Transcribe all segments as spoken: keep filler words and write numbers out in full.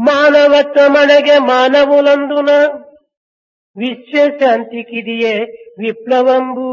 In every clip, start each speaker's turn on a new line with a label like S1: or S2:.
S1: మానవత్వమనగే మానవులందున విశ్వశాంతికిదియే విప్లవంబు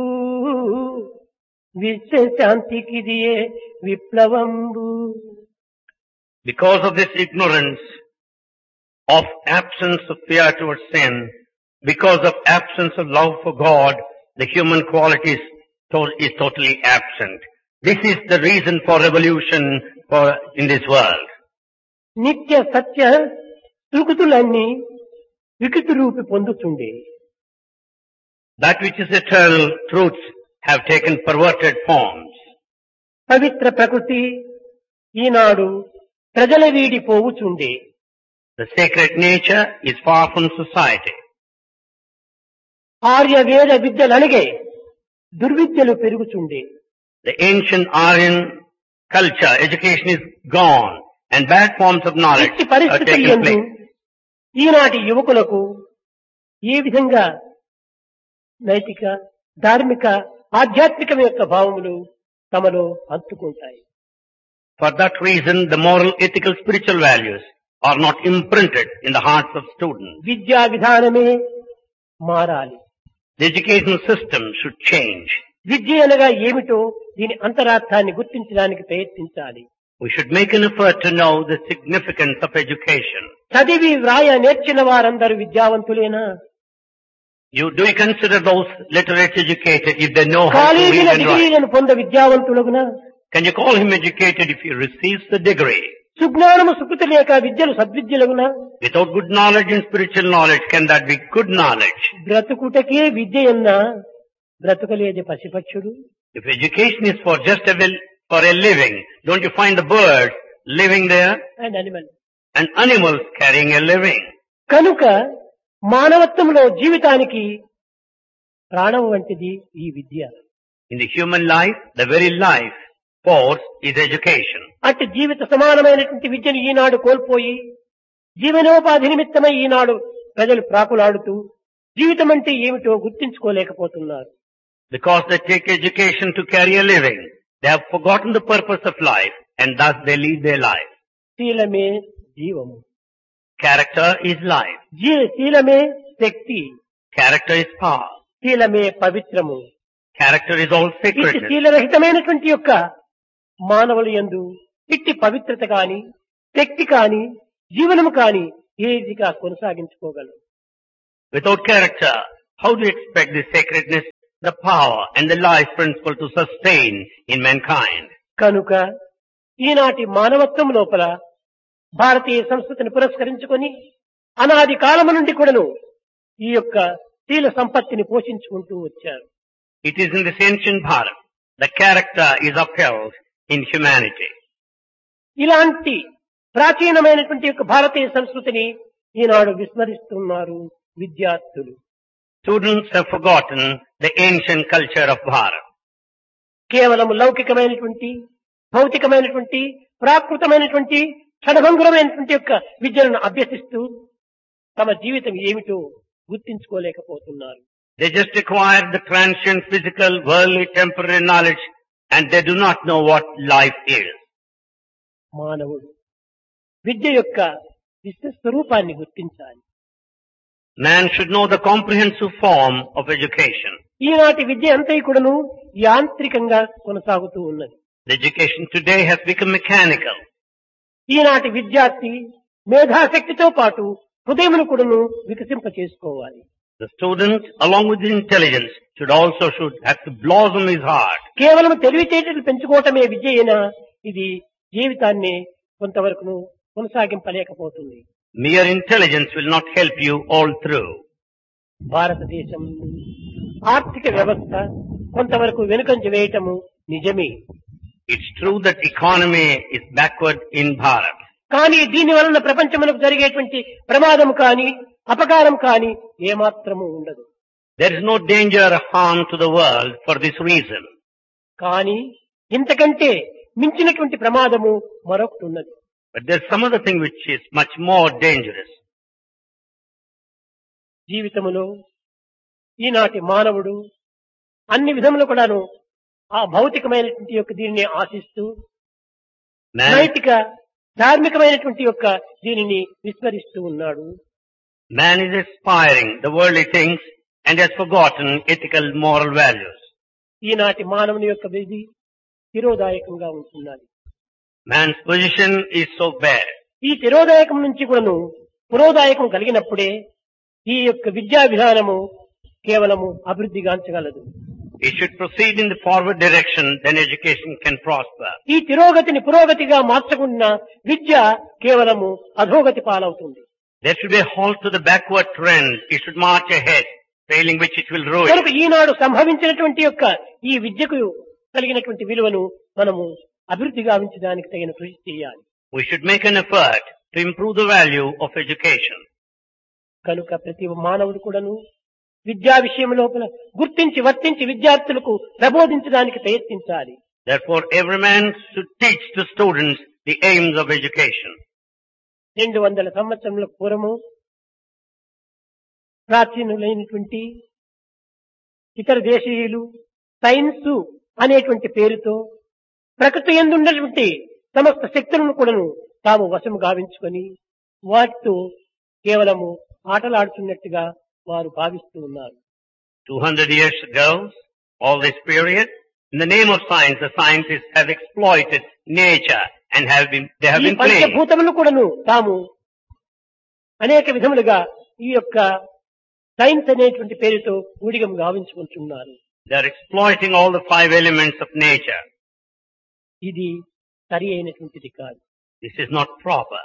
S1: విశ్వశాంతికిదియే విప్లవంబు.
S2: Because of this ignorance of absence of fear towards sin, because of absence of love for God, the human quality is, to- is totally absent. This is the reason for revolution for, in this world.
S1: నిత్య సత్య సుకృతులన్నీ వికృతి రూపి పొందుతుండే.
S2: That which is eternal truths have taken perverted forms.
S1: పవిత్ర ప్రకృతి ఈనాడు ప్రజల వీడి పోవుచుండే.
S2: The sacred nature is far from society.
S1: Arya వేద విద్యలనగే దుర్విద్యలు పెరుగుచుండే.
S2: The ancient Aryan culture, education is gone and bad forms of knowledge
S1: ఇట్టి
S2: are
S1: పరిస్థితుల
S2: taking
S1: యందు
S2: place.
S1: ఈనాటి యువకులకు ఏ విధంగా నైతిక ధార్మిక ఆధ్యాత్మిక యొక్క భావములు తమలో హత్తుకుంటాయి.
S2: For that reason, the moral, ethical, spiritual values are not imprinted in the hearts of students.
S1: విద్యా విధానమే మారాలి.
S2: The educational system should change.
S1: విద్య అనగా ఏమిటో దీని అంతరార్థాన్ని గుర్తించడానికి ప్రయత్నించాలి.
S2: We should make an effort to know the significance of education.
S1: చదివి వ్రాయ నేర్చిన వారందరూ విద్యావంతులేనా?
S2: You, do you consider those literates educated if they know how to
S1: కాలేజీల
S2: read and write?
S1: డిగ్రీలను పొంద విద్యావంతులగునా?
S2: Can you call him educated if he receives the degree?
S1: సుజ్ఞానము Sukriti లేక విద్యలు సద్విద్యలగునా?
S2: Without good knowledge and spiritual knowledge, can that be good knowledge?
S1: బ్రతుకుటకే విద్య అన్నా బ్రతుకలేదే పసిపక్షుడు.
S2: If education is for just a will, for a living, don't you find the birds living there
S1: and animal.
S2: and animals carrying a living?
S1: కనుక మానవత్వంలో జీవితానికి ప్రాణం వంటిది ఈ విద్య.
S2: In the human life, the very life force is education.
S1: అటు జీవిత సమానమైనటువంటి విద్యను ఈనాడు కోల్పోయి జీవనోపాధి నిమిత్తమై ఈనాడు ప్రజలు ప్రాకులాడుతూ జీవితం అంటే ఏమిటో గుర్తించుకోలేకపోతున్నారు.
S2: Because they take education to carry a living, they have forgotten the purpose of life and thus they lead their life.
S1: శీలమే జీవము.
S2: Character is life.
S1: G- శీలమే Shakti.
S2: Character is power.
S1: శీలమే పవిత్రము.
S2: Character is all
S1: ఇట్టి
S2: sacredness.
S1: శీలరహితమైనటువంటి యొక్క మానవుల యందు ఇట్టి పవిత్రత కాని శక్తి కాని జీవనము కాని ఏదిగా కొనసాగించుకోగలరు.
S2: Without character, how do you expect the sacredness, the power and the life principle to sustain in mankind?
S1: కనుక ఈనాటి మానవత్వం లోపల భారతీయ సంస్కృతిని పురస్కరించుకొని అనాది కాలము నుండి కూడాను ఈ యొక్క శీల సంపత్తిని పోషించుకుంటూ వచ్చారు.
S2: It is in this ancient Bharat, the character is upheld in humanity.
S1: ఇలాంటి ప్రాచీనమైనటువంటి యొక్క భారతీయ సంస్కృతిని ఈనాడు విస్మరిస్తున్నారు విద్యార్థులు.
S2: Students have forgotten the ancient culture of Bharat.
S1: కేవలం లౌకికమైనటువంటి భౌతికమైనటువంటి ప్రాకృతమైనటువంటి క్షణభంగురమైనటువంటి యొక్క విద్యలను అభ్యసిస్తూ తమ జీవితం ఏమిటో గుర్తించుకోలేకపోతున్నారు.
S2: They just acquire the transient, physical, worldly, temporary knowledge and they do not know what life is.
S1: మానవుడు విద్య యొక్క విశ్వస్వరూపాన్ని గుర్తించాలి.
S2: Man should know the comprehensive form of education.
S1: ఈనాటి విద్య అంతా కూడాను యాంత్రికంగా కొనసాగుతూ ఉన్నది.
S2: The education today has become mechanical.
S1: ఈనాటి విద్యార్థి మేధాశక్తితో పాటు హృదయమును కూడాను వికసింప చేసుకోవాలి.
S2: The student, along with his intelligence, should also should have to blossom his heart.
S1: కేవలం తెలివితేటలు పెంచుకోవటమే విద్య అయినా ఇది జీవితాన్ని కొంతవరకు కొనసాగింపలేకపోతుంది.
S2: Mere intelligence will not help you all through.
S1: భారతదేశం ఆర్థిక వ్యవస్థ కొంతవరకు వెనుకంజ వేయటము నిజమే.
S2: It's true that economy is backward in Bharat.
S1: కానీ దీని వలన ప్రపంచమునకు జరిగేటువంటి ప్రమాదం కానీ అపకారం కానీ ఏమాత్రము ఉండదు.
S2: There is no danger or harm to the world for this reason.
S1: కానీ ఇంతకంటే మించినటువంటి ప్రమాదము మరొకటి ఉన్నది.
S2: But there's some other thing which is much more dangerous.
S1: జీవితములో ఈనాటి మానవుడు అన్ని విధములు కూడాను ఆ భౌతికమైనటువంటి యొక్క దీనిని ఆశిస్తూ
S2: Man,
S1: నైతిక ధార్మికమైనటువంటి యొక్క దీనిని విస్మరిస్తూ ఉన్నాడు.
S2: Man is aspiring the worldly things and has forgotten ethical moral values.
S1: ఈనాటి మానవుని యొక్క విధి తిరోదాయకంగా ఉంటున్నది.
S2: Man's position is so bad.
S1: ఈ తిరోదాయకం నుంచి కూడాను పురోదాయకం కలిగినప్పుడే ఈ యొక్క విద్యా విధానము కేవలము అభివృద్ధి గాంచగలదు.
S2: It should proceed in the forward direction, then education can prosper.
S1: ఈ తిరోగతిని పురోగతిగా మార్చకున్న విద్య కేవలము అధోగతి పాలవుతుంది.
S2: There should be a halt to the backward trend. It should march ahead, failing which it will ruin.
S1: కనుక ఈనాడు సంభవించినటువంటి యొక్క ఈ విద్యకు కలిగినటువంటి విలువను మనము అభివృద్ధి గావించడానికి తగిన కృషి చేయాలి.
S2: We should make an effort to improve the value of education.
S1: కనుక ప్రతి మానవుడు కూడాను విద్యా విషయం లోపల గుర్తించి వర్తించి విద్యార్థులకు ప్రబోధించడానికి ప్రయత్నించాలి.
S2: Therefore, every man should teach the students the aims of education.
S1: రెండు వందల సంవత్సరముల పూర్వము ప్రాచీనులైనటువంటి ఇతర దేశీయులు సైన్స్ అనేటువంటి పేరుతో ప్రకృతి యందున్నటువంటి సమస్త శక్తులను కూడాను తాము వశము గావించుకొని వాటితో కేవలము ఆటలాడుతున్నట్టుగా వారు భావిస్తూ ఉన్నారు.
S2: Two hundred years ago, all this period, in the name of science, the scientists have exploited nature and have been, they have
S1: ఈ
S2: been playing.
S1: పంచభూతములు కూడాను తాము అనేక విధములుగా ఈ యొక్క సైన్స్ అనేటువంటి పేరుతో ఊడిగం గావించుకుంటున్నారు.
S2: They are exploiting all the five elements of nature.
S1: ఇది సరి అయినటువంటిది కాదు.
S2: This is not proper.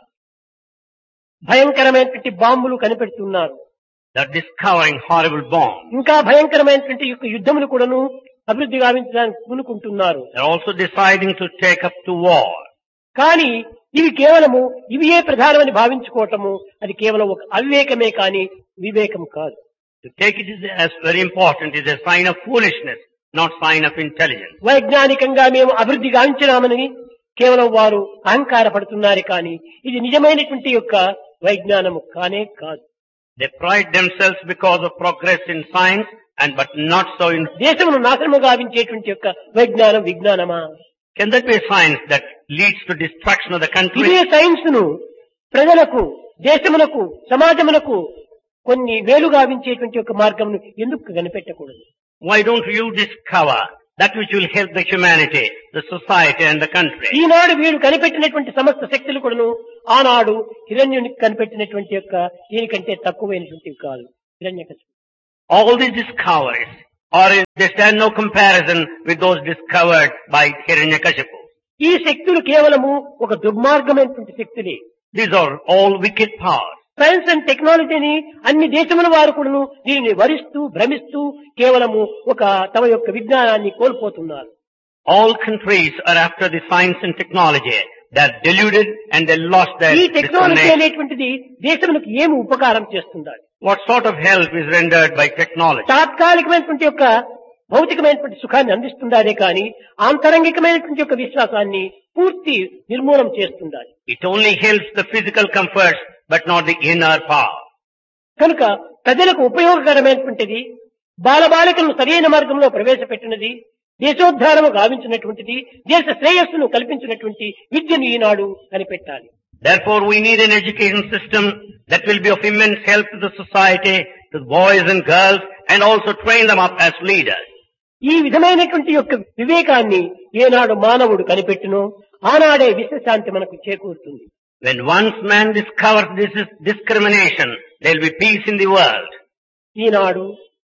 S1: భయంకరమైనటువంటి బాంబులు కనిపెడుతున్నారు.
S2: They are discovering horrible bombs.
S1: ఇంకా భయంకరమైనటువంటి యొక్క యుద్ధములు కూడాను అభివృద్ధి గావించడానికి పూనుకుంటున్నారు.
S2: They are also deciding to take up to war.
S1: కానీ ఇవి కేవలము ఇవియే ప్రధానమని భావించుకోవటము అది కేవలం ఒక అవివేకమే కానీ వివేకం కాదు.
S2: To take it as very important is a sign of foolishness, not sign of intelligence.
S1: వైజ్ఞానికంగా మేము అభివృద్ధి గావించినామని కేవలం వారు అహంకార పడుతున్నారు కానీ ఇది నిజమైనటువంటి యొక్క వైజ్ఞానము కానే కాదు.
S2: They pride themselves because of progress in science and but not so in...
S1: దేశమును నాశనము గావించేటువంటి యొక్క వైజ్ఞానం విజ్ఞానమా?
S2: Can that be a science that leads to destruction of the country?
S1: ఇదే సైన్స్ ను ప్రజలకు దేశమునకు సమాజమునకు కొన్ని వేలు గావించేటువంటి యొక్క మార్గమును ఎందుకు కనిపెట్టకూడదు?
S2: Why don't you discover that which will help the humanity, the society and the country?
S1: ఈనాడు వీడు కనిపెట్టినటువంటి సమస్త శక్తులు కూడాను ఆనాడు హిరణ్యునికి కనిపెట్టినటువంటి యొక్క దీనికంటే తక్కువైనటువంటివి కాదు. హిరణ్యకశిపుడు
S2: All these discoveries are in, they stand no comparison with those discovered by Hiranyakashipu.
S1: ఈ శక్తులు కేవలము ఒక దుర్మార్గమైనటువంటి శక్తులే.
S2: These are all wicked powers.
S1: Science and టెక్నాలజీని అన్ని దేశముల వారు కూడాను దీనిని వరిస్తూ భ్రమిస్తూ కేవలము ఒక తమ యొక్క విజ్ఞానాన్ని కోల్పోతున్నారు.
S2: All countries are after the science and technology. They are deluded and they lost their
S1: ఈ టెక్నాలజీ
S2: discrimination.
S1: అనేటువంటిది దేశములకు ఏమి ఉపకారం చేస్తుంది?
S2: What sort of help is rendered by technology?
S1: తాత్కాలికమైనటువంటి యొక్క భౌతికమైనటువంటి సుఖాన్ని అందిస్తుందారే కానీ ఆంతరంగికమైనటువంటి యొక్క విశ్వాసాన్ని పూర్తి నిర్మూలన చేస్తుండాలి.
S2: It only helps the physical comforts but not the inner power.
S1: కనుక ప్రజలకు ఉపయోగకరమైనటువంటిది బాలబాలికలను సరైన మార్గంలో ప్రవేశపెట్టినది దేశోద్ధారము గావించినటువంటిది దేశ శ్రేయస్సును కల్పించినటువంటి విద్యను ఈనాడు కనిపెట్టాలి.
S2: Therefore, we need an education system that will be of immense help to the society, to the boys and girls, and also train them up as leaders.
S1: ఈ విధమైనటువంటి యొక్క వివేకాన్ని ఏనాడు మానవుడు కనిపెట్టునో ఆనాడే విశ్వశాంతి మనకు చేకూరుతుంది.
S2: When once man discovers this is discrimination, there will be peace in the world.
S1: ఈనాడు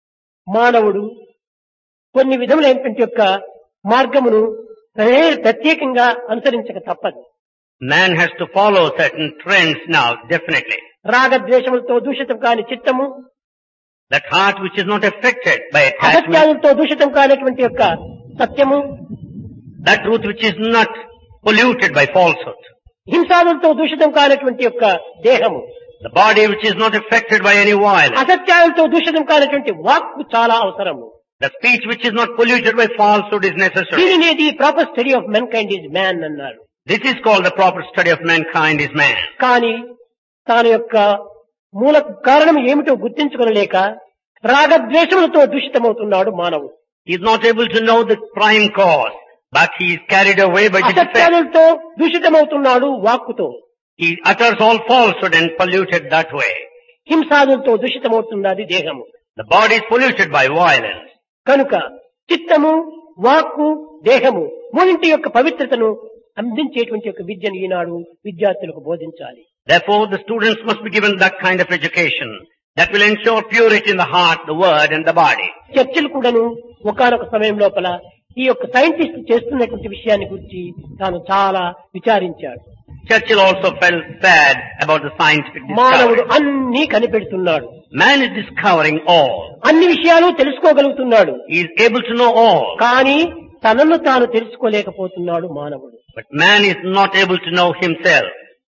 S1: మానవుడు కొన్ని విధములైనటువంటి యొక్క మార్గమును ప్రత్యేకంగా అనుసరించక తప్పదు.
S2: Man has to follow certain trends now, definitely.
S1: రాగద్వేషములతో దూషితం కాని చిత్తము,
S2: That heart which is not affected by attachment,
S1: అసత్యాలతో దూషితం కానిటువంటి యొక్క సత్యము,
S2: that truth which is not polluted by falsehood,
S1: హింసాదులతో దూషితం కానిటువంటి యొక్క దేహము,
S2: the body which is not affected by any violence,
S1: అసత్యాలతో దూషితం కానిటువంటి వాక్కు చాలా అవసరము.
S2: the speech which is not polluted by falsehood is necessary.
S1: దీనినేది proper study of men kind is man అన్నారు.
S2: This is called the proper study of mankind is man.
S1: కానీ తాను యొక్క మూల కారణం ఏమిటో గుర్తించుకొనలేక రాగద్వేషములతో దూషితమవుతున్నాడు మానవుడు.
S2: He is not able to know the prime cause. but he is carried away by the defect.
S1: అసత్యాలతో దూషితమవుతున్నాడు వాక్కుతో.
S2: He utters all falsehood and polluted that way.
S1: హింసాదులతో దూషితమవుతున్నది దేహము.
S2: The body is polluted by violence.
S1: కనుక చిత్తము, వాక్కు, దేహము మూడింటి యొక్క పవిత్రతను అందించేటువంటి యొక్క విద్యను ఈనాడు విద్యార్థులకు బోధించాలి.
S2: Therefore, the students must be given that kind of education that will ensure purity in the heart, the word and the body.
S1: చర్చలు కూడాను ఒకానొక సమయం లోపల ఈ యొక్క సైంటిస్ట్ చేస్తున్నటువంటి విషయాన్ని గురించి తాను చాలా విచారించాడు.
S2: Churchill also felt sad about the scientific
S1: మానవుడు
S2: discovery.
S1: అన్నీ కనిపెడుతున్నాడు,
S2: Man is discovering all.
S1: అన్ని విషయాలు తెలుసుకోగలుగుతున్నాడు.
S2: He is able to know all.
S1: కానీ తనను తాను తెలుసుకోలేకపోతున్నాడు మానవుడు.
S2: But man is not able to know himself.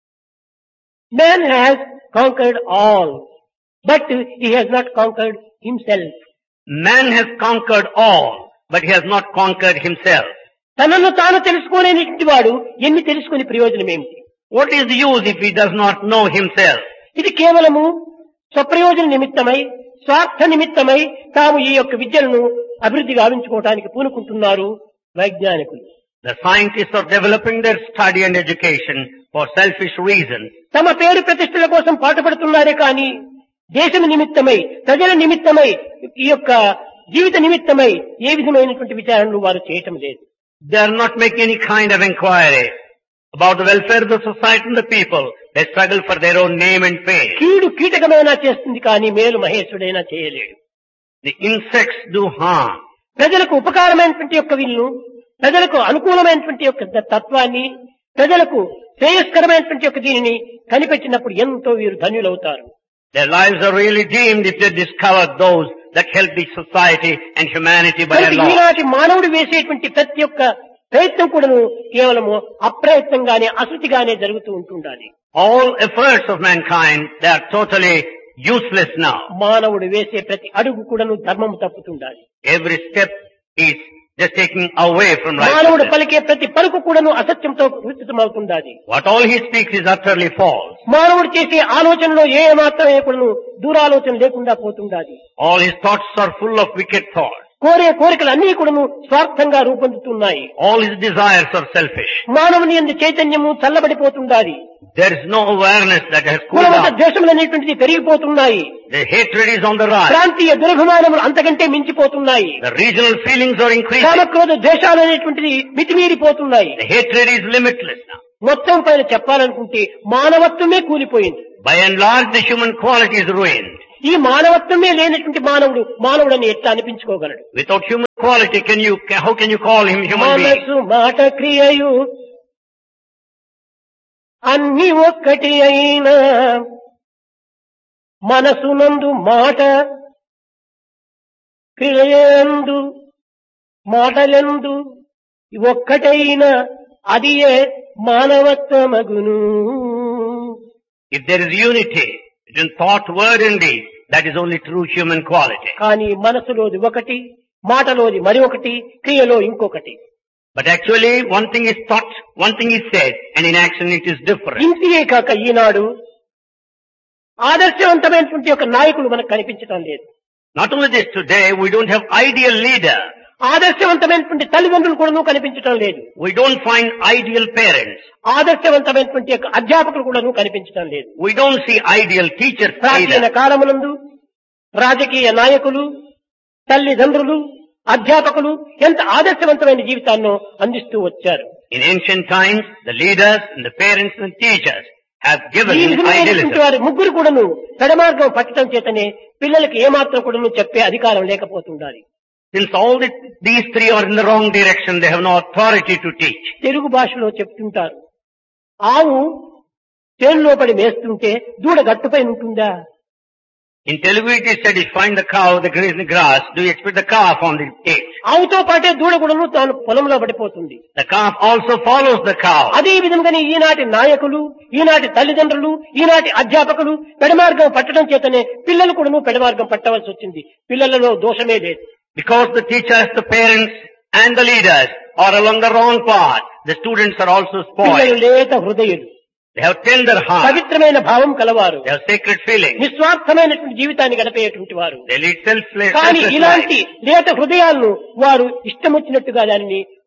S1: Man has conquered all, but he has not conquered himself.
S2: Man has conquered all, but he has not conquered himself.
S1: తనను తాను తెలుసుకోలేనిటువంటి వాడు ఎన్ని తెలుసుకుని ప్రయోజనం ఏమిటి?
S2: What is the use if he does not know himself?
S1: ఇది కేవలము స్వప్రయోజన నిమిత్తమై, స్వార్థ నిమిత్తమై తాము ఈ యొక్క విద్యలను అభివృద్ధి గావించుకోవడానికి పూనుకుంటున్నారు వైజ్ఞానికులు.
S2: The scientists are developing their study and education for selfish reasons.
S1: తమ పేరు ప్రతిష్టల కోసం పాటుపడుతున్నారే కానీ దేశం నిమిత్తమై, ప్రజల నిమిత్తమై, ఈ యొక్క జీవిత నిమిత్తమై ఏ విధమైనటువంటి విచారణలు వారు చేయటం లేదు.
S2: They are not making any kind of inquiry about the welfare of the society and the people. They struggle for their own name and fame.
S1: కీడు కీటకమైనా చేస్తుంది కానీ మేలు మహేశుడైనా చేయలేడు.
S2: The insects do harm.
S1: ప్రజలకు ఉపకారమైనటువంటి యొక్క వీళ్ళు, ప్రజలకు అనుకూలమైనటువంటి యొక్క తత్వాన్ని, ప్రజలకు శ్రేయస్కరమైనటువంటి యొక్క దీనిని కనిపెట్టినప్పుడు ఎంతో వీరు ధన్యులవుతారు.
S2: Their lives are really deemed if they discover those that help the society and humanity by their
S1: కనుక
S2: law.
S1: ఈనాటి మానవుడు వేసేటువంటి ప్రతి ఒక్క ప్రయత్నం కూడాను కేవలము అప్రయత్నంగానే, అశుచిగానే జరుగుతూ ఉంటుండాలి.
S2: All efforts of mankind, they are totally useless now.
S1: మానవుడు వేసే ప్రతి అడుగు కూడాను ధర్మము తప్పుతుండాలి.
S2: Every step is just taking away from
S1: మానవుడు
S2: righteousness.
S1: పలికే ప్రతి పలుకు కూడాను అసత్యంతో విస్తృతమవుతుండాలి.
S2: What all he speaks is utterly false.
S1: మానవుడు చేసే ఆలోచనలో ఏ మాత్రమే కూడాను దూరాలోచన లేకుండా పోతుండాలి.
S2: All his thoughts are full of wicked thoughts.
S1: కోరే కోరికలు అన్ని కూడాను స్వార్థంగా రూపొందుతున్నాయి.
S2: All his desires are selfish.
S1: మానవుని యందు చైతన్యము చల్లబడిపోతుండాలి.
S2: There is no awareness that has cooled
S1: కులమత
S2: down.
S1: ద్వేషములు అనేటువంటిది పెరిగిపోతున్నాయి.
S2: The hatred is on the rise.
S1: ప్రాంతీయ దురభిమానములు అంతకంటే మించిపోతున్నాయి.
S2: The regional feelings are increasing.
S1: కామక్రోధ ద్వేషాలు అనేటువంటిది మితిమీరిపోతున్నాయి.
S2: The hatred is limitless now.
S1: మొత్తం పైన చెప్పాలనుకుంటే మానవత్వమే కూలిపోయింది.
S2: By and large, the human quality is ruined.
S1: ఈ మానవత్వమే లేనటువంటి మానవుడు మానవుడని ఎట్లా అనిపించుకోగలడు?
S2: Without human quality, can you, how can you call him human being?
S1: మనసు మాట క్రియయు అన్ని ఒక్కటి అయినా మనసునందు మాట క్రియయందు మాటలందు ఒక్కటైన అదియే మానవత్వమగును.
S2: If there is unity between thought, word and deed, that is only true human quality.
S1: కానీ మనసులోది ఒకటి, మాటలోది మరి ఒకటి, క్రియలో ఇంకొకటి.
S2: But actually, one thing is thought, one thing is said, and in action it is different.
S1: ఇంతియే కాక ఈనాడు ఆదర్శవంతమైనటువంటి ఒక నాయకులు మనకు కనిపించడం లేదు.
S2: Not only this, today we don't have ideal leader.
S1: ఆదర్శవంతమైనటువంటి తల్లిదండ్రులు కూడా కనిపించడం లేదు.
S2: We don't find ideal parents.
S1: ఆదర్శవంతమైనటువంటి యొక్క అధ్యాపకులు కూడా కనిపించడం లేదు.
S2: We don't see ideal teachers
S1: ప్రాచీన
S2: either.
S1: కాలమునందు రాజకీయ నాయకులు, తల్లిదండ్రులు, అధ్యాపకులు ఎంత ఆదర్శవంతమైన జీవితాన్ని అందిస్తూ వచ్చారు.
S2: In ancient times, the leaders and the parents and teachers have given
S1: ఈ విధమైనటువంటి
S2: idealism.
S1: వారి ముగ్గురు కూడాను పెడమార్గం పట్టడం చేతనే పిల్లలకి ఏమాత్రం కూడాను చెప్పే అధికారం లేకపోతుండాలి.
S2: Since all the, these three are in the wrong direction, they have no authority to teach.
S1: Telugu భాషలో చెప్తుంటారు, ఆవు చేనులో పడి మేస్తుంటే దూడ గట్టుపై ఉంటుందా?
S2: In Telugu it is said, if you find the cow, the graze in the grass, do you expect the calf on the edge?
S1: ఆవుతో పాటే దూడ కూడాను తాను పొలంలో పడిపోతుంది.
S2: The calf also follows the cow.
S1: అదే విధంగానే ఈనాటి నాయకులు, ఈనాటి తల్లిదండ్రులు, ఈనాటి అధ్యాపకులు పెడమార్గం పట్టడం చేతనే పిల్లలు కూడాను పెడమార్గం పట్టవలసి వచ్చింది. పిల్లలలో దోషమే లేదు.
S2: Because the teachers, the parents and the leaders are along the wrong path, the students are also
S1: పిల్లలు
S2: spoiled.
S1: లేత హృదయులు,
S2: They have tender heart.
S1: పవిత్రమైన భావం కలవారు,
S2: They have sacred feelings.
S1: నిస్వార్థమైనటువంటి జీవితాన్ని గడిపేటువంటి వారు.
S2: They lead selfless,
S1: కానీ
S2: selfless
S1: ఇలాంటి
S2: lives.
S1: లేత హృదయాలను వారు ఇష్టం వచ్చినట్టుగా దానిని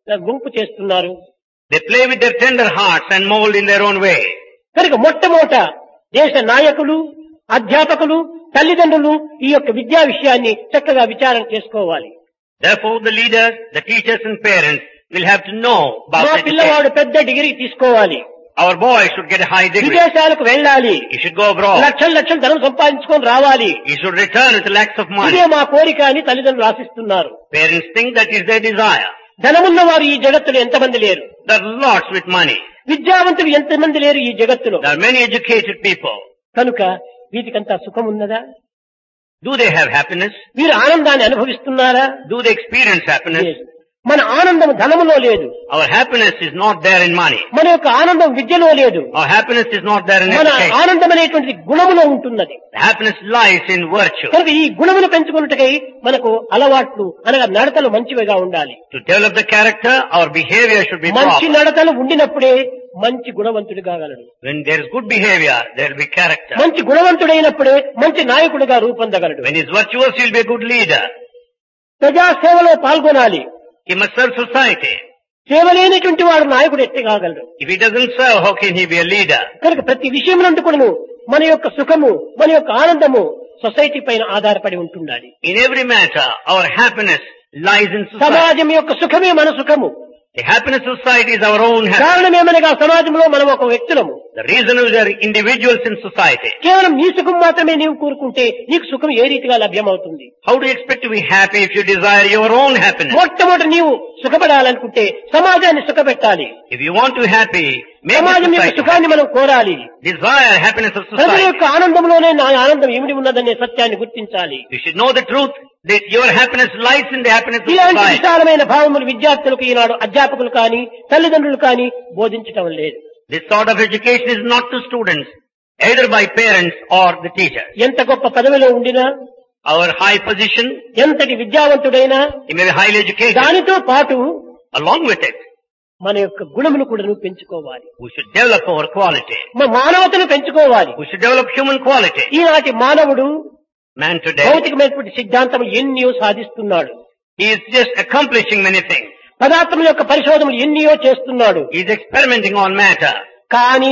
S1: గుంపు చేస్తున్నారు.
S2: They play with their tender hearts and mold in their own way.
S1: కనుక మొట్టమొదట దేశ నాయకులు, అధ్యాపకులు, తల్లిదండ్రులు ఈ యొక్క విద్యా విషయాన్ని చక్కగా విచారణ చేసుకోవాలి.
S2: Therefore the leaders, the teachers and parents will have to know about
S1: మా
S2: education.
S1: పిల్లవాడు పెద్ద డిగ్రీ తీసుకోవాలి,
S2: Our boy should get a high degree.
S1: విదేశాలకు వెళ్ళాలి,
S2: He should go abroad.
S1: లక్షల లక్షల ధనం సంపాదించుకొని రావాలి,
S2: He should return with lakhs of money.
S1: ఇదే మా కోరిక అని తల్లిదండ్రులు ఆశిస్తున్నారు.
S2: Parents think that is their desire.
S1: ధనమున్న వారు ఈ జగత్తులో ఎంతమంది లేరు?
S2: There are lots with money.
S1: విద్యావంతులు ఎంతమంది లేరు ఈ జగత్తులో?
S2: There are many educated people.
S1: కనుక వీటికంతా సుఖం ఉన్నదా?
S2: Do they have happiness?
S1: వీరు ఆనందాన్ని అనుభవిస్తున్నారా?
S2: Do they experience happiness?
S1: లేదు. మన ఆనందం ధనములో లేదు,
S2: Our happiness is not there in money.
S1: మన యొక్క ఆనందం విద్యలో లేదు,
S2: Our happiness is not there in
S1: మన
S2: education.
S1: ఆనందం అనేటువంటిది గుణములో ఉంటున్నది.
S2: The happiness lies in virtue.
S1: కనుక ఈ గుణమును పెంచుకున్నట్టుకై మనకు అలవాట్లు అనగా నడతలు మంచివిగా ఉండాలి.
S2: To develop the character, our behavior should be
S1: మంచి
S2: proper.
S1: నడతలు ఉండినప్పుడే మంచి గుణవంతుడు కాగలడు.
S2: When there is good behavior, there will be character.
S1: మంచి గుణవంతుడైనప్పుడే మంచి నాయకుడిగా రూపొందగలడు.
S2: When he is virtuous, he will be a good leader.
S1: ప్రజా సేవలో పాల్గొనాలి.
S2: He must serve society.
S1: సేవ లేనిటువంటి వాడు నాయకుడు ఎట్టి కాగలడు.
S2: If he doesn't serve, how can he be a leader?
S1: కనుక ప్రతి విషయం నుండి కూడాను మన యొక్క సుఖము, మన యొక్క ఆనందము సొసైటీ పైన ఆధారపడి ఉంటుండాలి.
S2: In every matter, our happiness lies in society.
S1: సమాజం యొక్క సుఖమే మన సుఖము.
S2: The happiness of society is our own happiness.
S1: కారణమేమనగా సమాజంలో మనం ఒక వ్యక్తులము.
S2: The reason is we are individuals in society.
S1: కేవలం నీ సుఖం మాత్రమే నీవు కోరుకుంటే నీకు సుఖం ఏ రీతిగా లభ్యమవుతుంది?
S2: How do you expect to be happy if you desire your own happiness?
S1: మొట్టమొదటి నీవు సుఖపడాలనుకుంటే సమాజాన్ని సుఖపెట్టాలి.
S2: If you want to be happy, make
S1: సమాజం
S2: the
S1: యొక్క
S2: society
S1: సుఖాన్ని మనం కోరాలి.
S2: desire happiness of
S1: ప్రజల
S2: society.
S1: యొక్క ఆనందంలోనే నా ఆనందం ఏమిటి ఉన్నదనే సత్యాన్ని గుర్తించాలి.
S2: You should know the truth that your happiness lies in the happiness of
S1: ఇలాంటి
S2: society.
S1: విశాలమైన భావములు విద్యార్థులకు ఈనాడు అధ్యాపకులు కానీ తల్లిదండ్రులు కానీ బోధించటం లేదు.
S2: This sort of education is not to students, either by parents or the teachers.
S1: ఎంత గొప్ప పదవిలో ఉండినా,
S2: Our high position,
S1: ఎంతటి విద్యావంతుడైనా
S2: he may be highly educated.
S1: దానితో పాటు
S2: Along with it,
S1: మన యొక్క గుణమును కూడా పెంచుకోవాలి.
S2: we should develop our quality.
S1: మన మానవతను పెంచుకోవాలి.
S2: We should develop human quality.
S1: ఈనాటి మానవుడు
S2: Man today,
S1: భౌతికమైనటువంటి సిద్ధాంతం ఎన్నో సాధిస్తున్నాడు.
S2: he is just accomplishing many things.
S1: పదార్థముల యొక్క పరిశోధనలు ఎన్నో చేస్తున్నాడు.
S2: He is experimenting on matter.
S1: కానీ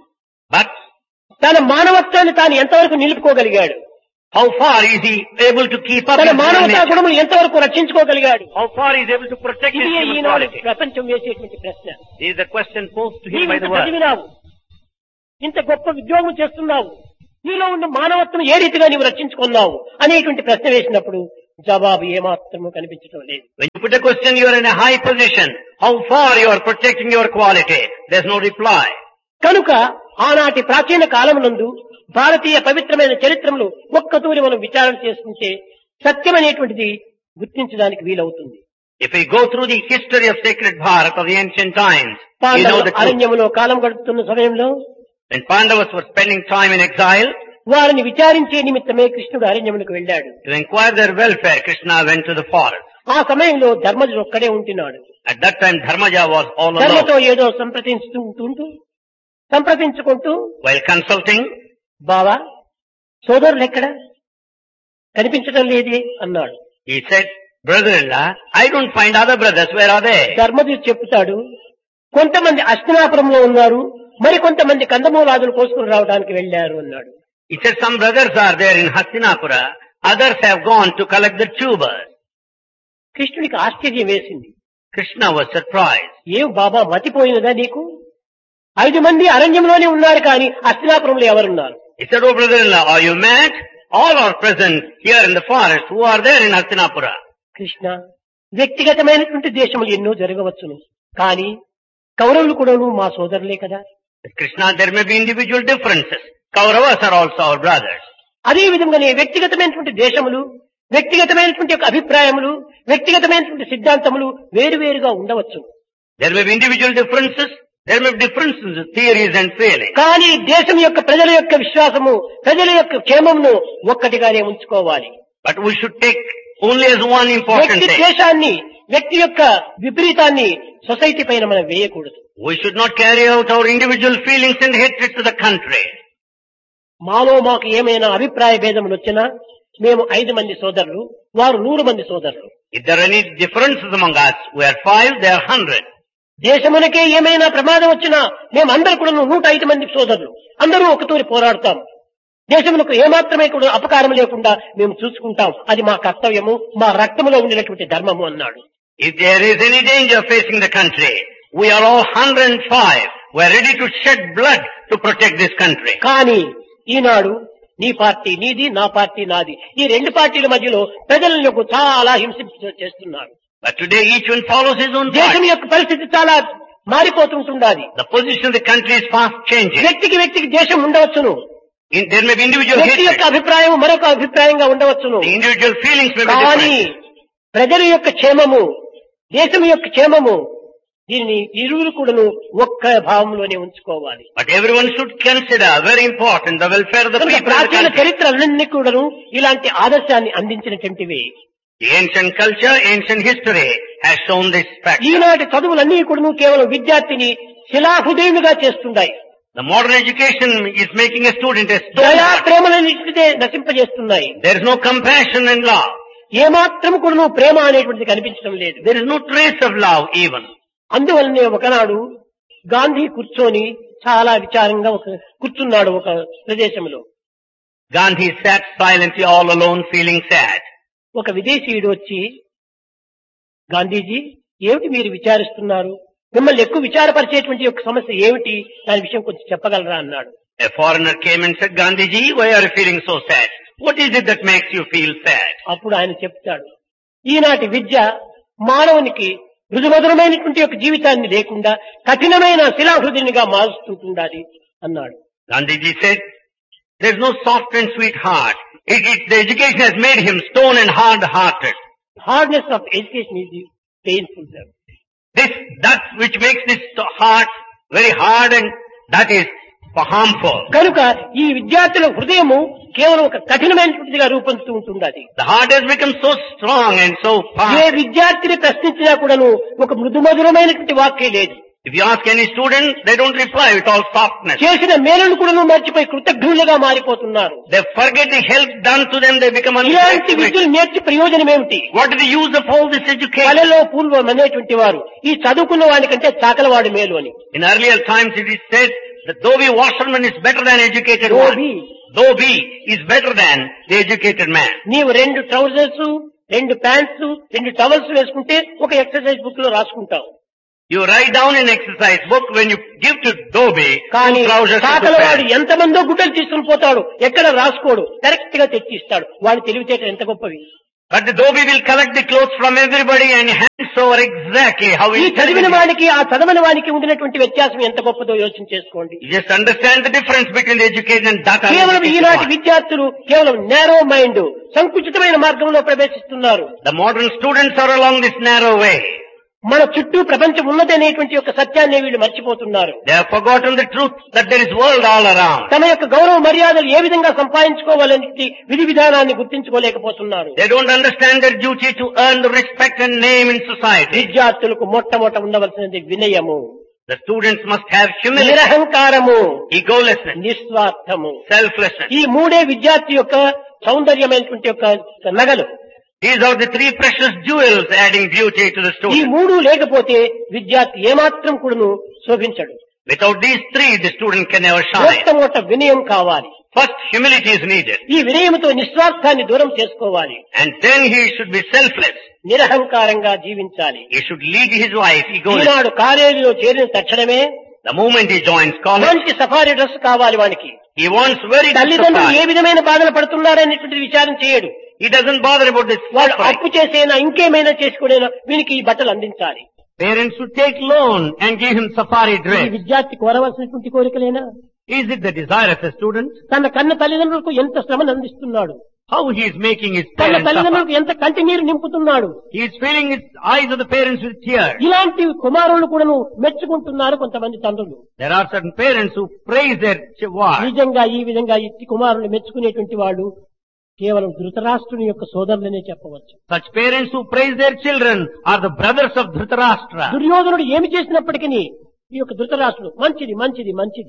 S2: But
S1: తన మానవత్వాన్ని తాను ఎంతవరకు నిలుపుకోగలిగాడు?
S2: how far is he able to keep up
S1: తన
S2: his
S1: మానవతా
S2: nature?
S1: గుణములు ఎంతవరకు రక్షించుకోగలిగాడు?
S2: How far he is able to protect his
S1: ఇది
S2: human
S1: ఈనాడు
S2: quality?
S1: ప్రపంచం వేసేటువంటి ప్రశ్న.
S2: This is the question posed to him
S1: నీవు
S2: by
S1: ఇంత
S2: the world.
S1: చదివినావు, ఇంత గొప్ప ఉద్యోగం చేస్తున్నావు, నీలో ఉన్న మానవత్వం ఏ రీతిగా నీవు రక్షించుకున్నావు అనేటువంటి ప్రశ్న వేసినప్పుడు జవాబు ఏమాత్రము కనిపించడం లేదు.
S2: When you put a question, you are in a high position. How far you are protecting your quality? There's no reply.
S1: కనుక ఆనాటి ప్రాచీన కాలమునందు భారతీయ పవిత్రమైన చరిత్రములు ఒక్కతూరి మనం విచారణ చేసుకుంటే సత్యం అనేటువంటిది గుర్తించడానికి వీలవుతుంది.
S2: If we go through the history of sacred Bharat of the ancient times, you know
S1: పాండవులు
S2: the truth.
S1: అరణ్యములో కాలం గడుపుతున్న సమయంలో
S2: When Pandavas were spending time in exile,
S1: వారిని విచారించే నిమిత్తమే కృష్ణుడు అరణ్యములకు వెళ్ళాడు.
S2: to inquire their welfare, Krishna went to the forest.
S1: ఆ సమయంలో ధర్మజుడు ఒక్కడే ఉంటున్నాడు.
S2: At that time, Dharmaja was all alone.
S1: ధర్మతో ఏదో సంప్రదించుతూ ఉంటూ సంప్రదించుకుంటూ,
S2: While consulting,
S1: బావా సోదరులు ఎక్కడ కనిపించడం లేదే అన్నాడు.
S2: he said, brother-in-law, I don't find other brothers. Where are they?
S1: ధర్మజుడు చెప్తాడు, కొంతమంది అస్తినాపురంలో ఉన్నారు, మరి కొంతమంది కందమూలాదులు కోసుకుని రావడానికి వెళ్ళారు అన్నాడు.
S2: He said, some brothers are there in Hastinapura. Others have gone to collect the tubers.
S1: కృష్ణుడికి ఆశ్చర్యం వేసింది.
S2: Krishna was surprised.
S1: ఏం బాబా మతిపోయినదా నీకు? ఐదు మంది అరణ్యంలోనే ఉన్నారు కానీ అస్తినాపురంలో ఎవరున్నారు?
S2: He said, oh brother-in-law, are you mad? All are present here in the forest. Who are there in Hastinapura?
S1: Krishna, వ్యక్తిగతమైనటువంటి దేశములు ఎన్నో జరగవచ్చును, కానీ కౌరవులు కూడాను మా సోదరులే కదా.
S2: Krishna, there may be individual differences. Kauravas are also our brothers.
S1: అదే విధంగానే వ్యక్తిగతమైనటువంటి దేశములు, వ్యక్తిగతమైనటువంటి యొక్క అభిప్రాయములు, వ్యక్తిగతమైనటువంటి సిద్ధాంతములు వేరువేరుగా ఉండవచ్చు.
S2: There may be individual differences. There may be differences in theories and feelings.
S1: కానీ దేశం యొక్క ప్రజల యొక్క విశ్వాసము, ప్రజల యొక్క క్షేమమును ఒక్కటిగానే ఉంచుకోవాలి.
S2: But we should take only as one important
S1: వ్యక్తి
S2: thing.
S1: ద్వేషాన్ని, వ్యక్తి యొక్క విపరీతాన్ని సొసైటీ పైన మనం వేయకూడదు.
S2: We should not carry out our individual feelings and hatred to the country.
S1: మాలో మాకు ఏమైనా అభిప్రాయ భేదములు వచ్చినా మేము ఐదు మంది సోదరులు, వారు నూరు మంది సోదరులు.
S2: If there are any differences among us, we are five, they are hundred.
S1: దేశమునకే ఏమైనా ప్రమాదం వచ్చినా మేమందరూ కూడా నూట ఐదు మంది సోదరులు అందరూ ఒకతూరి పోరాడతాం. దేశమునకు ఏమాత్రమే కూడా అపకారం లేకుండా మేము చూసుకుంటాం. అది మా కర్తవ్యము, మా రక్తములో ఉండినటువంటి ధర్మము అన్నాడు.
S2: If there is any danger facing the country, we are all one hundred five. We are ready to shed blood to protect this country.
S1: కానీ ఈనాడు నీ పార్టీ నీది, నా పార్టీ నాది, ఈ రెండు పార్టీల మధ్యలో ప్రజలకు చాలా హింస చేస్తున్నారు.
S2: But today each one follows his own
S1: దేశం
S2: party.
S1: యొక్క పరిస్థితి చాలా మారిపోతుంటున్నది.
S2: The position of the country is fast changing.
S1: వ్యక్తికి వ్యక్తికి దేశం ఉండవచ్చును,
S2: In, there may be individual
S1: వ్యక్తి యొక్క
S2: hatred.
S1: అభిప్రాయం మరొక అభిప్రాయంగా ఉండవచ్చును.
S2: The individual feelings may be
S1: కానీ
S2: different.
S1: ప్రజల యొక్క క్షేమము, దేశం యొక్క క్షేమము, దీనిని ఇరువురు కూడాను ఒక్క భావంలోనే ఉంచుకోవాలి.
S2: But everyone should consider, very important, the welfare of the
S1: కనుక
S2: people of the
S1: ప్రాచీన
S2: country.
S1: చరిత్రలన్నీ కూడాను ఇలాంటి ఆదర్శాన్ని అందించినటువంటివి.
S2: The ancient culture, ancient history has shown this fact.
S1: ఈనాటి చదువులన్నీ కూడాను కేవలం విద్యార్థిని శిలాహృదయునిగా చేస్తున్నాయి.
S2: The modern education is making a student a
S1: దయా
S2: stone.
S1: ప్రేమలన్నింటిదే నశింపజేస్తున్నాయి.
S2: There is no compassion and love.
S1: ఏమాత్రం కూడాను ప్రేమ అనేటువంటిది కనిపించడం లేదు.
S2: There is no trace of love even.
S1: అందువల్లనే ఒకనాడు గాంధీ కూర్చొని చాలా విచారంగా ఒక కూర్చున్నాడు ఒక ప్రదేశంలో.
S2: Gandhi sat silently all alone feeling sad.
S1: ఒక విదేశీయుడు వచ్చి, గాంధీజీ ఏమిటి మీరు విచారిస్తున్నారు, మిమ్మల్ని ఎక్కువ విచారపరిచేటువంటి ఒక సమస్య ఏమిటి, దాని విషయం కొంచెం చెప్పగలరా అన్నాడు.
S2: A foreigner came and said, Gandhiji, why are you feeling so sad? What is it that makes you feel sad?
S1: అప్పుడు ఆయన చెప్తాడు, ఈనాటి విద్య మానవునికి మృదుమధురమైనటువంటి యొక్క జీవితాన్ని లేకుండా కఠినమైన శిలాహృదయునిగా మారుస్తుంటుండాలి అన్నాడు.
S2: Gandhiji said, there is no soft and sweet heart. It, it, the education has made him stone and hard-hearted.
S1: Hardness of education is painful.
S2: This, that which makes this heart very hard and that is harmful.
S1: కనుక ఈ విద్యార్థుల హృదయము కేవలం ఒక కఠినమైనటువంటిదిగా రూపొందుతూ ఉంటుంది. అది
S2: The heart has become so strong and so
S1: A
S2: fast.
S1: విద్యార్థిని ప్రశ్నించినా కూడాను ఒక మృదుమధురమైనటువంటి వాక్యే లేదు.
S2: If you ask any student, they don't reply with all softness.
S1: చేసిన మేలును కూడాను మర్చిపోయి కృతజ్ఞులుగా మారిపోతున్నారు.
S2: They forget the help done to them, they become
S1: ఇలాంటి
S2: ungrateful.
S1: విద్యలు నేర్చి ప్రయోజనం ఏమిటి?
S2: What is the use of all this education?
S1: కళలో పూర్వం అనేటువంటి వారు ఈ చదువుకున్న వాడికంటే చాకలవాడు మేలు అని.
S2: In earlier times it is said that though be washerman is better than educated
S1: Though
S2: one.
S1: be.
S2: Though be is better than the educated man.
S1: నీవు రెండు ట్రౌజర్స్, రెండు ప్యాంట్స్, రెండు టవల్స్ వేసుకుంటే ఒక ఎక్సర్సైజ్ బుక్ లో రాసుకుంటావు.
S2: You write down an exercise book when you give to Dobie,
S1: కానీ
S2: two trousers and two
S1: చాకలవాడు
S2: pants.
S1: ఎంతమందో గుడ్డలు తీసుకుని పోతాడు, ఎక్కడ రాసుకోడు, కరెక్ట్ గా తెచ్చి ఇస్తాడు. వాడి తెలివితేటలు ఎంత గొప్పవి.
S2: But the Dobie will collect the clothes from everybody and hands over exactly how
S1: ఈ
S2: he
S1: చదివిన వానికి ఆ చదవని వానికి ఉండినటువంటి వ్యత్యాసం ఎంత గొప్పదో యోచన చేసుకోండి.
S2: You just understand the difference between the educated and that
S1: కేవలం
S2: uneducated
S1: ఈనాటి
S2: one.
S1: విద్యార్థులు కేవలం నేరో మైండ్, సంకుచితమైన మార్గంలో ప్రవేశిస్తున్నారు.
S2: The modern students are along this narrow way.
S1: మన చుట్టూ ప్రపంచం ఉన్నదనేటువంటి యొక్క సత్యాన్ని వీళ్ళు మర్చిపోతున్నారు.
S2: They have forgotten the truth that there is world all around.
S1: తమ యొక్క గౌరవ మర్యాదలు ఏ విధంగా సంపాదించుకోవాలని విధి విధానాన్ని గుర్తించుకోలేకపోతున్నారు.
S2: They don't understand their duty to earn the respect and name in society.
S1: విద్యార్థులకు మొట్టమొదట ఉండవలసినది వినయము,
S2: The students must have humility,
S1: నిరహంకారము,
S2: egolessness,
S1: నిస్వార్థము.
S2: selflessness.
S1: ఈ మూడే విద్యార్థి యొక్క సౌందర్యమైనటువంటి యొక్క నగలు.
S2: These are the three precious jewels adding beauty to the
S1: ఈ
S2: student.
S1: మూడు లేకపోతే విద్యార్థి ఏమాత్రం కూడాను శోభించడు.
S2: Without these three, the student can never shine.
S1: మొట్టమొదట వినయం కావాలి.
S2: First, humility is needed.
S1: ఈ వినయంతో నిస్వార్థాన్ని దూరం చేసుకోవాలి.
S2: And then he should be selfless.
S1: నిరహంకారంగా జీవించాలి.
S2: He should lead his life egoless.
S1: ఈనాడు కాలేజీలో చేరిన తక్షణమే
S2: The moment he joins college,
S1: మంచి సఫారీ డ్రెస్ కావాలి వానికి.
S2: he wants very good
S1: తల్లిదండ్రులు ఏ
S2: supply.
S1: విధమైన బాధలు పడుతున్నారనేటువంటి విచారం చేయడు.
S2: He doesn't bother about this
S1: వాడు
S2: suffering.
S1: అప్పు చేసేనా ఇంకేమైనా చేసుకునేనా వీనికి ఈ బట్టలు అందించాలి.
S2: Parents should take loan and give him safari
S1: ఈ
S2: dress.
S1: విద్యార్థి కోరవలసినటువంటి కోరికలేనా?
S2: Is it the desire of a student?
S1: తన కన్న తల్లిదండ్రులకు ఎంత శ్రమను అందిస్తున్నాడు,
S2: How he is making his
S1: తన
S2: parents suffer.
S1: తల్లిదండ్రులకు ఎంత కంటి నీరు నింపుతున్నాడు.
S2: He is filling his eyes of the parents with tears.
S1: ఇలాంటి కుమారులు కూడాను మెచ్చుకుంటున్నారు కొంతమంది తండ్రులు.
S2: There are certain parents who praise their ch- wives.
S1: నిజంగా ఈ విధంగా ఇట్టి కుమారులు మెచ్చుకునేటువంటి వాళ్ళు కేవలం ధృతరాష్ట్రుని యొక్క సోదరులనే చెప్పవచ్చు.
S2: Such parents who praise their children are the brothers of Dhritarashtra.
S1: దుర్యోధనుడు ఏమి చేసినప్పటికీ ఈ యొక్క ధృతరాష్ట్రుడు మంచిది మంచిది మంచిది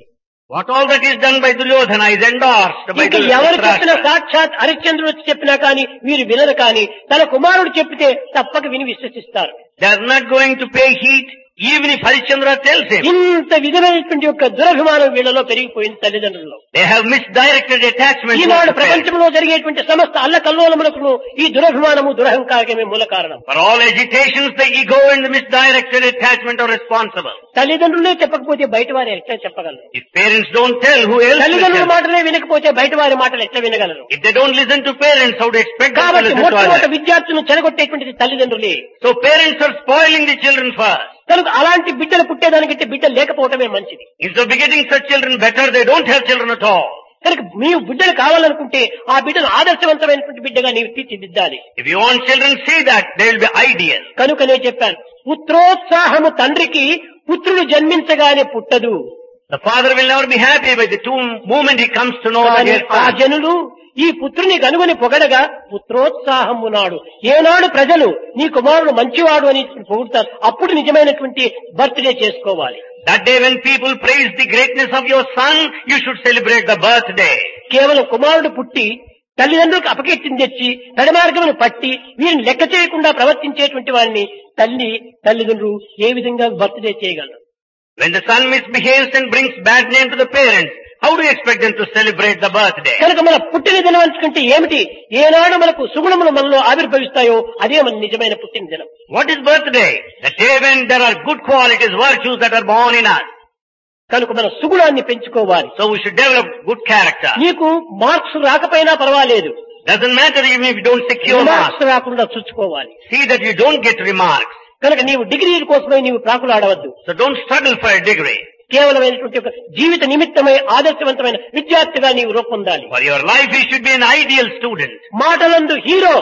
S2: What all that is done by Duryodhana is endorsed by
S1: ఇంకా ఎవరు చెప్పిన
S2: Dhritarashtra.
S1: సాక్షాత్ హరిశ్చంద్రుడు వచ్చి చెప్పినా కానీ వీరు వినరు కానీ తన కుమారుడు చెప్పితే తప్పక విని విశ్వసిస్తారు.
S2: They are not going to pay heed even if Harishchandra tells him.
S1: ఇంత విధమైనటువంటి యొక్క దురభిమానం వీళ్ళలో పెరిగిపోయింది తల్లిదండ్రుల్లో.
S2: They have misdirected attachment
S1: Eenadu
S2: towards the parents.
S1: ప్రపంచంలో జరిగేటువంటి సమస్త అల్లకల్లోలములకు ఈ దురభిమానము దురహంకారమే మూల కారణం.
S2: For all agitations, the ego and the misdirected attachment are responsible.
S1: తల్లిదండ్రులే చెప్పకపోతే బయట వారు ఎట్లా చెప్పగలరు?
S2: If parents don't tell, who else will
S1: తల్లిదండ్రుల
S2: tell?
S1: మాటలే వినకపోతే బయట వారి మాటలు ఎట్లా వినగలరు?
S2: If they don't listen to parents, how do you expect them to
S1: కాబట్టి
S2: listen to
S1: మొట్టమొదటి
S2: others?
S1: విద్యార్థులను చెడగొట్టేటువంటిది తల్లిదండ్రులే.
S2: So parents are spoiling the children first.
S1: కనుక అలాంటి బిడ్డలు పుట్టేదానికంటే బిడ్డలు లేకపోవటమే మంచిది.
S2: Instead of begetting such children better, they don't have children at all.
S1: కనుక మీరు బిడ్డలు కావాలనుకుంటే ఆ బిడ్డను ఆదర్శవంతమైనటువంటి బిడ్డగా నీవు తీర్చిదిద్దాలి.
S2: If you want children, see that they will be ideal.
S1: కనుక నేను చెప్పాను, పుత్రోత్సాహము తండ్రికి పుత్రుడు జన్మించగానే పుట్టదు.
S2: The father will never be happy by the two moment he comes to know that
S1: కానీ
S2: he has
S1: ఆ
S2: son.
S1: జనులు ఈ పుత్రుని కనుగొని పొగడగా పుత్రోత్సాహము నాడు ఏనాడు ప్రజలు నీ కుమారుడు మంచివాడు అని పొగుడుతారు, అప్పుడు నిజమైనటువంటి బర్త్డే చేసుకోవాలి.
S2: That day when people praise the greatness of your son, you should celebrate the birthday.
S1: కేవలం కుమారుడు పుట్టి తల్లిదండ్రులకు అపకీర్తిని తెచ్చి తడమార్గమును పట్టి వీరిని లెక్క చేయకుండా ప్రవర్తించేటువంటి వారిని తల్లి తల్లిదండ్రులు ఏ విధంగా బర్త్డే చేయగలరు?
S2: When the son misbehaves and brings bad name to the parents, how do you expect them to celebrate the birthday?
S1: కనుక మన పుట్టిన దినం అనుకుంటే ఏమిటి? ఏనాడు మనకు సుగుణములు మనలో ఆవిర్భవిస్తాయో అదే మన నిజమైన పుట్టిన దినం.
S2: What is birthday? The day when there are good qualities, virtues that are born in us.
S1: కనుక మన సుగుణాన్ని పెంచుకోవాలి.
S2: So we should develop good character.
S1: నీకు మార్క్స్ రాకపోయినా పర్వాలేదు,
S2: Doesn't matter even if you don't secure marks.
S1: Marks రాకుండా చూసుకోవాలి.
S2: See that you don't get remarks.
S1: కనుక నీవు డిగ్రీల కోసమై నీవు ప్రాకులాడవద్దు.
S2: So don't struggle for a degree.
S1: కేవలమైనటువంటి ఒక జీవిత నిమిత్తమై ఆదర్శవంతమైన విద్యార్థిగా నీవు రూపొందాలి.
S2: For your life you should be an ideal student.
S1: మాటలందు hero,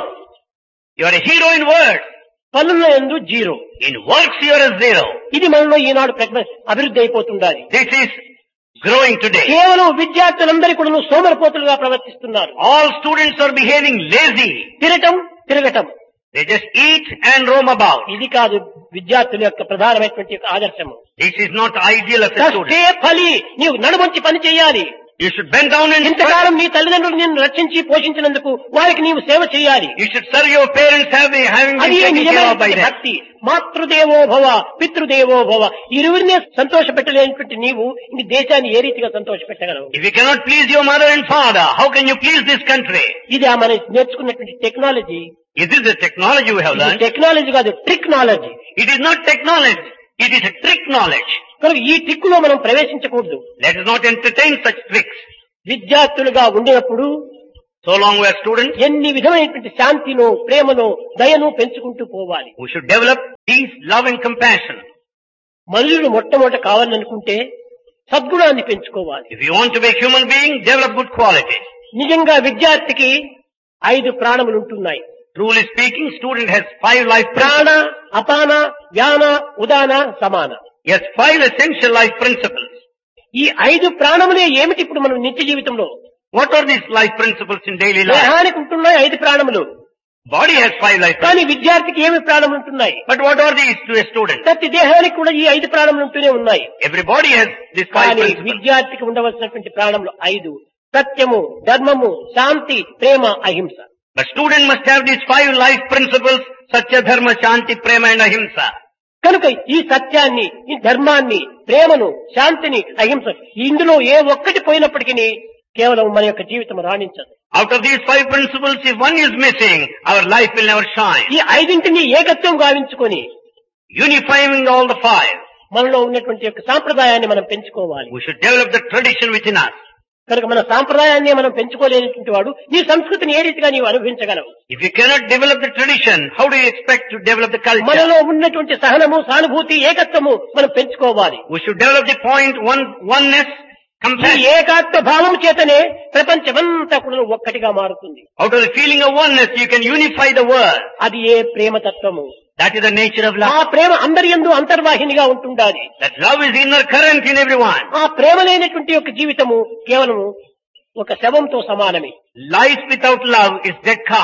S2: You are a hero in words.
S1: పనుల యందు zero.
S2: In works you are a zero.
S1: ఇది మనలో ఈనాడు ప్రజ్ఞ అభివృద్ధి అయిపోతుండాలి.
S2: This is growing today.
S1: కేవలం విద్యార్థులందరూ కూడా సోమరపోతులుగా ప్రవర్తిస్తున్నారు.
S2: All students are behaving lazy.
S1: తిరగటం తిరగటం
S2: They just eat and roam about.
S1: ఇది కాదు విద్యార్థుల యొక్క ప్రధానమైనటువంటి యొక్క ఆదర్శము.
S2: This is not ideal of a
S1: కష్టే
S2: student.
S1: ఫలి, నీవు నడుమంచి పని చేయాలి.
S2: You should bend down and
S1: ఇంతకాలం నీ తల్లిదండ్రులు నిన్ను రక్షించి పోషించినందుకు వారికి నీవు సేవ చేయాలి.
S2: you should serve your parents having, having been
S1: అది
S2: taken care of by
S1: నిజమైనటువంటి
S2: them.
S1: భక్తి. మాతృదేవో భవ పితృదేవో భవ, ఇరువురినే సంతోష పెట్టలేనటువంటి నీవు ఇంక దేశాన్ని ఏ రీతిగా సంతోష పెట్టగలవు?
S2: If you cannot please your mother and father, how can you please this country?
S1: ఇది ఆ మనం నేర్చుకున్నటువంటి technology.
S2: Is this the technology we have learned?
S1: Technology కాదు, trick knowledge.
S2: It is not technology. It is a trick knowledge.
S1: కనుక ఈ trick లో మనం ప్రవేశించకూడదు.
S2: Let us not entertain such tricks.
S1: విద్యార్థులుగా ఉండినప్పుడు
S2: So long we are students,
S1: ఎన్ని విధమైనటువంటి శాంతిను ప్రేమను దయను పెంచుకుంటూ పోవాలి.
S2: we should develop peace, love and compassion.
S1: మనుషులు మొట్టమొదట కావాలనుకుంటే సద్గుణాన్ని పెంచుకోవాలి.
S2: If you want to be a human being, develop good qualities.
S1: నిజంగా విద్యార్థికి ఐదు ప్రాణములు ఉంటున్నాయి.
S2: Truly speaking, student has five life
S1: ప్రాణ,
S2: principles.
S1: అపాన, వ్యాన, ఉదాన, సమాన.
S2: Yes, five essential life principles.
S1: ఈ ఐదు ప్రాణములే ఏమిటి ఇప్పుడు మనం నిత్య జీవితంలో?
S2: What are these life principles in daily life?
S1: దేహానికి ఉంటున్నాయి ఐదు ప్రాణములు,
S2: Body has five life
S1: కానీ
S2: principles.
S1: విద్యార్థికి ఏమి ప్రాణములు ఉంటున్నాయి?
S2: But what are these to a student?
S1: ప్రతి దేహానికి కూడా ఈ ఐదు ప్రాణములు ఉంటూనే ఉన్నాయి.
S2: Everybody has these five
S1: కానీ
S2: principles.
S1: విద్యార్థికి ఉండవలసినటువంటి ప్రాణములు ఐదు: సత్యము, ధర్మము, శాంతి, ప్రేమ, అహింస.
S2: The student must have these five life principles: Satya, Dharma, Shanti, Prema and Ahimsa.
S1: కనుక ఈ సత్యాన్ని, ఈ ధర్మాన్ని, ప్రేమను, శాంతిని, అహింస ఇందులో ఏ ఒక్కటి పోయినప్పటికీ కేవలం మన యొక్క జీవితం రాణించదు.
S2: Out of these five principles, if one is missing, our life will never shine.
S1: ఈ ఐదింటిని ఏకత్వం గావించుకొని
S2: Unifying all the five,
S1: మనలో ఉన్నటువంటి యొక్క సాంప్రదాయాన్ని మనం పెంచుకోవాలి.
S2: we should develop the tradition within us.
S1: కనుక మన సాంప్రదాయాన్ని మనం పెంచుకోలేనటువంటి వాడు నీ సంస్కృతిని ఏ రీతిగా నీవు అనుభవించగలవు?
S2: If you cannot develop the tradition, how do you expect to develop the culture?
S1: మనలో ఉన్నటువంటి సహనము, సానుభూతి, ఏకత్వము మనం పెంచుకోవాలి.
S2: We should develop the point one, oneness,
S1: ఈ
S2: compassion.
S1: ఏకాత్మ భావం చేతనే ప్రపంచమంతా కూడా ఒక్కటిగా మారుతుంది.
S2: Out of the feeling of oneness, you can unify the world.
S1: అది ఏ ప్రేమతత్వము.
S2: That is the nature of
S1: ఆ
S2: love.
S1: ప్రేమ అందరి యందు అంతర్వాహినిగా ఉంటుండాలి.
S2: That love is inner current in everyone.
S1: ఆ ప్రేమ లేనటువంటి యొక్క జీవితము కేవలము ఒక శవంతో సమానమే.
S2: Life without love is dead corpse.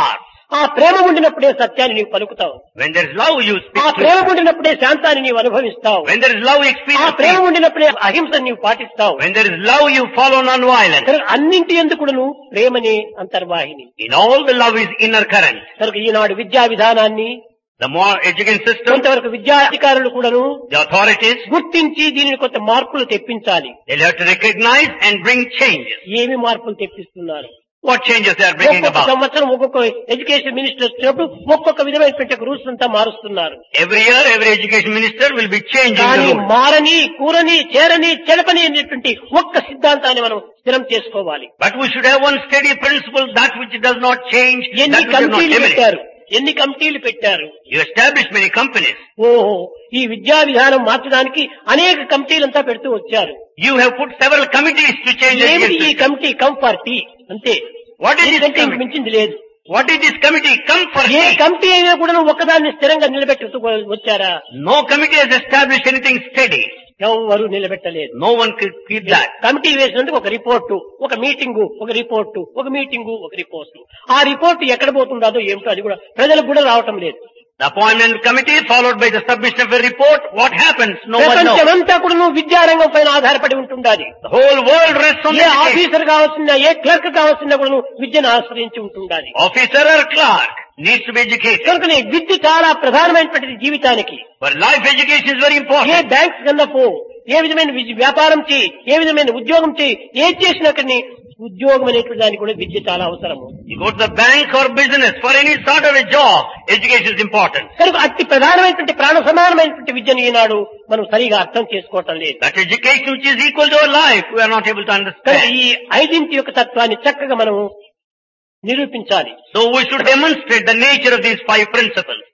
S1: ఆ ప్రేమ ఉండినప్పుడే సత్యాన్ని నీవు పలుకుతావు.
S2: When there is love, you speak
S1: ఆ
S2: truth.
S1: ప్రేమ ఉండినప్పుడే శాంతాన్ని నీవు అనుభవిస్తావు.
S2: When there is love, you
S1: ఆ
S2: experience
S1: ప్రేమ
S2: peace.
S1: ఉండినప్పుడే అహింసను నీవు పాటిస్తావు.
S2: When there is love, you follow non-violence.
S1: కనుక అన్నింటి ఎందుకును ప్రేమనే అంతర్వాహిని.
S2: In all, the love is inner current.
S1: కనుక ఈనాడు విద్యా విధానాన్ని
S2: The more education system,
S1: కొంతవరకు విద్యాధికారులు కూడాను
S2: the authorities,
S1: గుర్తించి దీనిని కొంత మార్పులు తెప్పించాలి.
S2: they'll have to recognize and bring changes.
S1: ఏమి మార్పులు తెప్పిస్తున్నారు?
S2: What changes they are bringing
S1: ఒక్కొక్క
S2: about?
S1: సంవత్సరం ఒక్కొక్క ఎడ్యుకేషన్ మినిస్టర్ వచ్చినప్పుడు ఒక్కొక్క విధమైనటువంటి రూల్స్ అంతా మారుస్తున్నారు.
S2: Every year, every education minister will be changing
S1: కానీ
S2: the rules.
S1: మారని కూరని చేరని చెలపని అనేటువంటి ఒక్క సిద్ధాంతాన్ని మనం స్థిరం చేసుకోవాలి.
S2: But we should have one steady principle, that which does not change,
S1: ఎన్ని
S2: that which does not
S1: కమిటీలు
S2: eliminate.
S1: పెట్టారు, ఎన్ని కమిటీలు పెట్టారు.
S2: You established many companies.
S1: ఓహో, ఈ విద్యా విధానం మార్చడానికి అనేక కమిటీలంతా పెడుతూ వచ్చారు.
S2: You have put several committees to change the
S1: ఏమిటి ఈ
S2: system.
S1: Committee? Come for tea అంతే.
S2: What is this
S1: ఎందుకంటే ఇంక
S2: committee?
S1: మించింది లేదు.
S2: What is this committee? Come for
S1: A
S2: tea.
S1: Committee అయినా కూడా ఒక్కదాన్ని స్థిరంగా నిలబెట్టుతూ వచ్చారా?
S2: No committee has established anything steady.
S1: ఎవరు నిలబెట్టలేదు.
S2: No one could keep that.
S1: Committee వేసినందుకు ఒక రిపోర్టు, ఒక మీటింగు, ఒక రిపోర్టు, ఒక మీటింగు, ఒక రిపోర్టు. ఆ రిపోర్టు ఎక్కడ పోతుందో ఏమిటో అది కూడా ప్రజలకు కూడా రావటం లేదు.
S2: The appointment committee followed by the submission of a report. What happens? No one knows.
S1: ప్రపంచమంతా కూడా నువ్వు విద్యారంగం పైన ఆధారపడి ఉంటుండాలి.
S2: The whole world rests on
S1: A
S2: education.
S1: Officer కావాల్సిన, ఏ క్లర్క్ కావాల్సిన కూడా నువ్వు విద్యను ఆశ్రయించి ఉంటుండాలి.
S2: Officer or clerk needs to be educated.
S1: కనుకనే విద్య చాలా ప్రధానమైనటువంటిది జీవితానికి.
S2: But life education is very
S1: A
S2: important.
S1: Banks కన్నా పో, ఏ విధమైన విద్య- వ్యాపారం చేయి, ఏ విధమైన ఉద్యోగం చేయి, ఏది చేసినా కానీ ఉద్యోగం అనేటువంటి దానికి కూడా విద్య చాలా అవసరము.
S2: You go to the bank or business, for any sort of a job, education is important.
S1: కనుక అతి ప్రధానమైనటువంటి ప్రాణ సమానమైనటువంటి విద్యను ఈనాడు మనం సరిగా అర్థం చేసుకోవటం లేదు.
S2: That education which is equal to our life, we are not able to
S1: కనుక
S2: understand.
S1: ఈ ఐదింటి యొక్క తత్వాన్ని చక్కగా మనం నిరూపించాలి.
S2: So we should demonstrate the nature of these five principles.